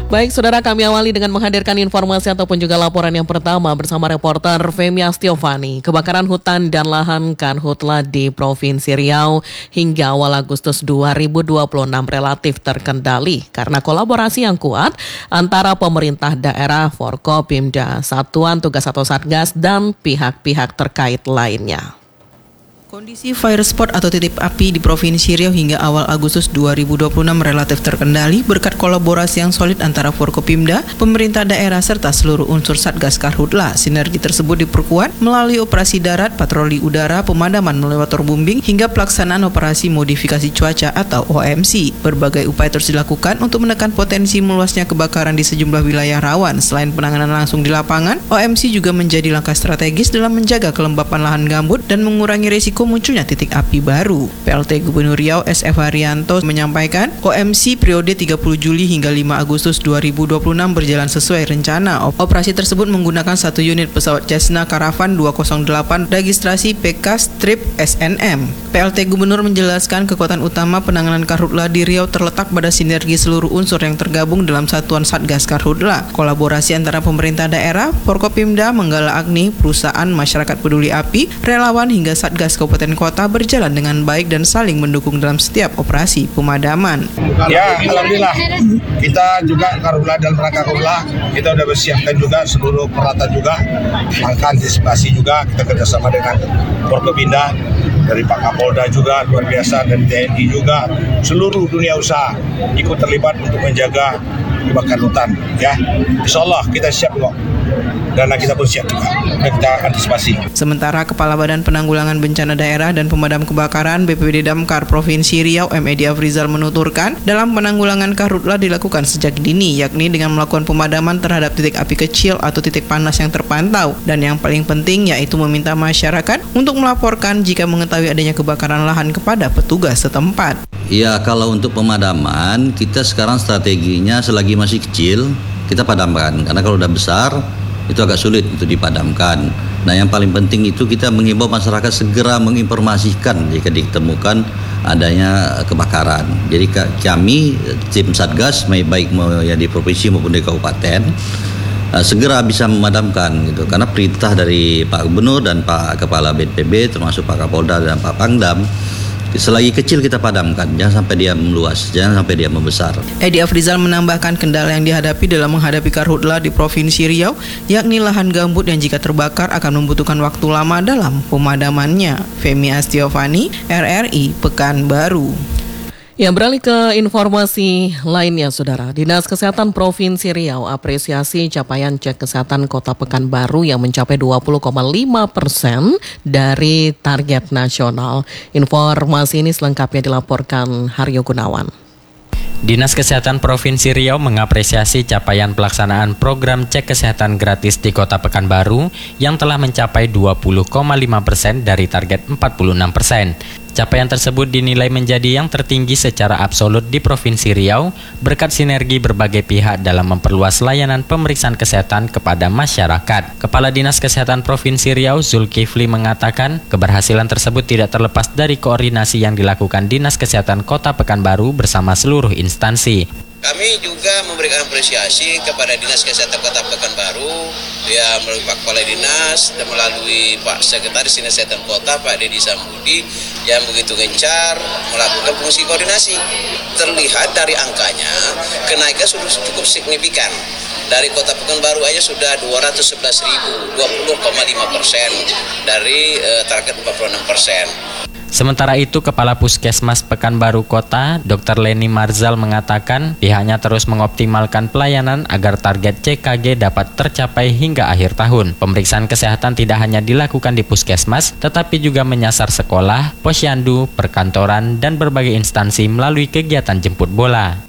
Baik, saudara, kami awali dengan menghadirkan informasi ataupun juga laporan yang pertama bersama reporter Femi Astiovani. Kebakaran hutan dan lahan karhutla di Provinsi Riau hingga awal Agustus 2026 relatif terkendali karena kolaborasi yang kuat antara pemerintah daerah, Forkopimda, Satuan Tugas atau Satgas, dan pihak-pihak terkait lainnya. Kondisi fire spot atau titik api di Provinsi Riau hingga awal Agustus 2026 relatif terkendali berkat kolaborasi yang solid antara Forkopimda, pemerintah daerah serta seluruh unsur Satgas Karhutla. Sinergi tersebut diperkuat melalui operasi darat, patroli udara, pemadaman melalui waterbombing hingga pelaksanaan operasi modifikasi cuaca atau OMC. Berbagai upaya terus dilakukan untuk menekan potensi meluasnya kebakaran di sejumlah wilayah rawan. Selain penanganan langsung di lapangan, OMC juga menjadi langkah strategis dalam menjaga kelembapan lahan gambut dan mengurangi risiko munculnya titik api baru. PLT Gubernur Riau SF Haryanto menyampaikan OMC periode 30 Juli hingga 5 Agustus 2026 berjalan sesuai rencana. Operasi tersebut menggunakan satu unit pesawat Cessna Caravan 208 registrasi PK Strip SNM. PLT Gubernur menjelaskan kekuatan utama penanganan karhutla di Riau terletak pada sinergi seluruh unsur yang tergabung dalam Satuan Satgas Karhutla. Kolaborasi antara pemerintah daerah, Forkopimda, Menggala Agni, perusahaan, masyarakat peduli api, relawan hingga Satgas Kabupaten Kota berjalan dengan baik dan saling mendukung dalam setiap operasi pemadaman. Ya, alhamdulillah. Kita juga karhutla dan rangka karhutla, kita sudah bersiapkan juga seluruh peralatan juga, langkah antisipasi juga, kita kerjasama dengan Forkopimda, dari Pak Kapolda juga luar biasa, dan TNI juga, seluruh dunia usaha ikut terlibat untuk menjaga kebakaran hutan. Ya, insya Allah kita siap kok. Dana kita pun siap juga, dan kita antisipasi. Sementara Kepala Badan Penanggulangan Bencana Daerah dan Pemadam Kebakaran BPBD Damkar Provinsi Riau M.Edi Afrizal menuturkan, dalam penanggulangan karhutla dilakukan sejak dini, yakni dengan melakukan pemadaman terhadap titik api kecil atau titik panas yang terpantau, dan yang paling penting yaitu meminta masyarakat untuk melaporkan jika mengetahui adanya kebakaran lahan kepada petugas setempat. Ya, kalau untuk pemadaman kita sekarang strateginya selagi masih kecil kita padamkan, karena kalau udah besar itu agak sulit untuk dipadamkan. Nah, yang paling penting itu kita mengimbau masyarakat segera menginformasikan jika ditemukan adanya kebakaran. Jadi kami tim Satgas baik di provinsi maupun di kabupaten segera bisa memadamkan gitu, karena perintah dari Pak Gubernur dan Pak Kepala BNPB termasuk Pak Kapolda dan Pak Pangdam, selagi kecil kita padamkan, jangan sampai dia meluas, jangan sampai dia membesar. Edi Afrizal menambahkan kendala yang dihadapi dalam menghadapi karhutla di Provinsi Riau, yakni lahan gambut yang jika terbakar akan membutuhkan waktu lama dalam pemadamannya. Femi Astiovani, RRI Pekanbaru. Ya, beralih ke informasi lainnya, saudara. Dinas Kesehatan Provinsi Riau apresiasi capaian cek kesehatan Kota Pekanbaru yang mencapai 20,5% dari target nasional. Informasi ini selengkapnya dilaporkan Haryo Gunawan. Dinas Kesehatan Provinsi Riau mengapresiasi capaian pelaksanaan program cek kesehatan gratis di Kota Pekanbaru yang telah mencapai 20,5% dari target 46%. Capaian tersebut dinilai menjadi yang tertinggi secara absolut di Provinsi Riau berkat sinergi berbagai pihak dalam memperluas layanan pemeriksaan kesehatan kepada masyarakat. Kepala Dinas Kesehatan Provinsi Riau Zulkifli mengatakan keberhasilan tersebut tidak terlepas dari koordinasi yang dilakukan Dinas Kesehatan Kota Pekanbaru bersama seluruh instansi. Kami juga memberikan apresiasi kepada Dinas Kesehatan Kota Pekanbaru, ya, melalui Pak Kepala Dinas dan melalui Pak Sekretaris Dinas Kesehatan Kota Pak Dedi Sambudi yang begitu gencar melakukan fungsi koordinasi. Terlihat dari angkanya kenaikan sudah cukup signifikan. Dari Kota Pekanbaru aja sudah 211.000, 20,5% dari target 46%. Sementara itu, Kepala Puskesmas Pekanbaru Kota, Dr. Leni Marzal mengatakan pihaknya terus mengoptimalkan pelayanan agar target CKG dapat tercapai hingga akhir tahun. Pemeriksaan kesehatan tidak hanya dilakukan di puskesmas, tetapi juga menyasar sekolah, posyandu, perkantoran, dan berbagai instansi melalui kegiatan jemput bola.